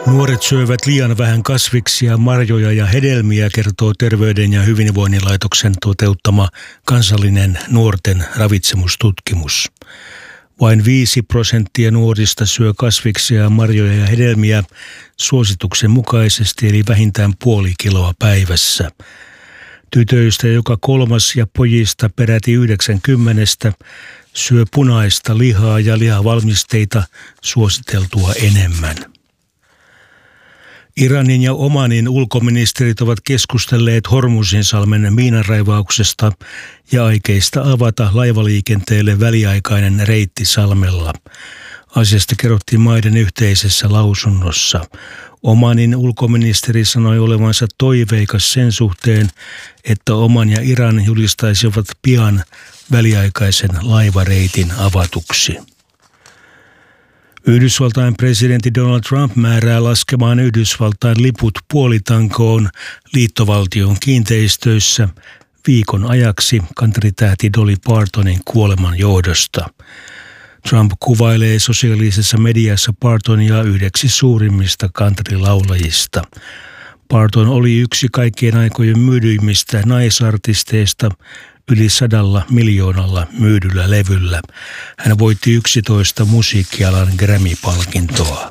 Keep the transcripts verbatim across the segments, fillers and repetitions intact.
Nuoret syövät liian vähän kasviksia, marjoja ja hedelmiä, kertoo Terveyden ja hyvinvoinnin laitoksen toteuttama kansallinen nuorten ravitsemustutkimus. Vain viisi prosenttia nuorista syö kasviksia, marjoja ja hedelmiä suosituksen mukaisesti, eli vähintään puoli kiloa päivässä. Tytöistä joka kolmas ja pojista peräti yhdeksänkymmentä syö punaista lihaa ja lihavalmisteita suositeltua enemmän. Iranin ja Omanin ulkoministerit ovat keskustelleet Hormuzinsalmen miinanraivauksesta ja aikeista avata laivaliikenteelle väliaikainen reitti salmella. Asiasta kerrottiin maiden yhteisessä lausunnossa. Omanin ulkoministeri sanoi olevansa toiveikas sen suhteen, että Oman ja Iran julistaisivat pian väliaikaisen laivareitin avatuksi. Yhdysvaltain presidentti Donald Trump määrää laskemaan Yhdysvaltain liput puolitankoon liittovaltion kiinteistöissä viikon ajaksi kantritähti Dolly Partonin kuoleman johdosta. Trump kuvailee sosiaalisessa mediassa Partonia yhdeksi suurimmista countrylaulajista. Parton oli yksi kaikkien aikojen myydyimmistä naisartisteista yli sadalla miljoonalla myydyllä levyllä. Hän voitti yksitoista musiikkialan Grammy-palkintoa.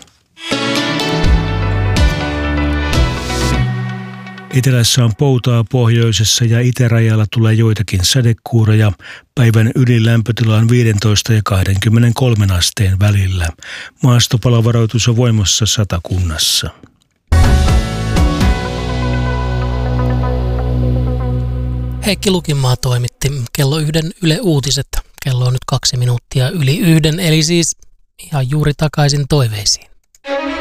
Etelässä on poutaa, pohjoisessa ja itärajalla tulee joitakin sadekuuroja. Päivän ylin lämpötila on viisitoista ja kaksikymmentäkolme asteen välillä. Maastopalovaroitus on voimassa Satakunnassa. Heikki Lukinmaa toimitti kello yhden Yle Uutiset. Kello on nyt kaksi minuuttia yli yhden, eli siis ihan juuri takaisin toiveisiin.